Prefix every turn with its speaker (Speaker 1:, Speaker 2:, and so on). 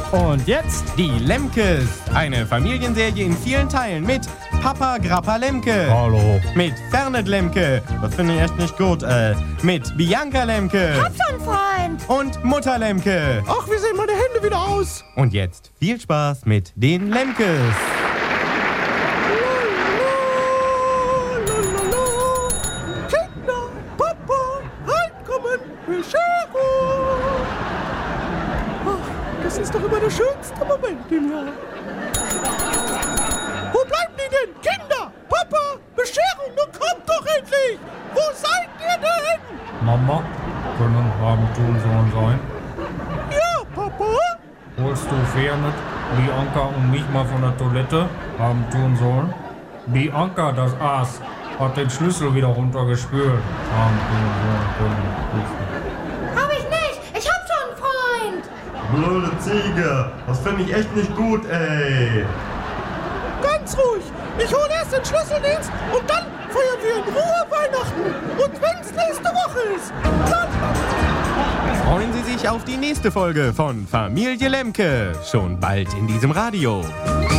Speaker 1: Und jetzt die Lemkes. Eine Familienserie in vielen Teilen mit Papa Grappa Lemke.
Speaker 2: Hallo.
Speaker 1: Mit Fernet Lemke. Das finde ich echt nicht gut. Mit Bianca Lemke.
Speaker 3: Hab schon Freund.
Speaker 1: Und Mutter Lemke.
Speaker 2: Ach, wie sehen meine Hände wieder aus?
Speaker 1: Und jetzt viel Spaß mit den Lemkes.
Speaker 2: Kinder, Papa, reinkommen, Bescherung. Ach, das ist doch immer der schönste Moment im Jahr. Wo bleiben die denn? Kinder, Papa, Bescherung, nun kommt doch endlich. Wo seid ihr denn?
Speaker 4: Mama, können Abendtun sein?
Speaker 2: Ja, Papa.
Speaker 4: Holst du Fernet, Bianca und mich mal von der Toilette haben tun sollen? Bianca, das Aas, hat den Schlüssel wieder runtergespült. Haben tun sollen.
Speaker 3: Hab ich nicht. Ich hab schon Freund.
Speaker 1: Blöde Ziege. Das finde ich echt nicht gut, ey.
Speaker 2: Ganz ruhig. Ich hole erst den Schlüsseldienst und dann feiern wir in Ruhe Weihnachten. Und wenn's nächste Woche ist, dann...
Speaker 1: Freuen Sie sich auf die nächste Folge von Familie Lemke. Schon bald in diesem Radio.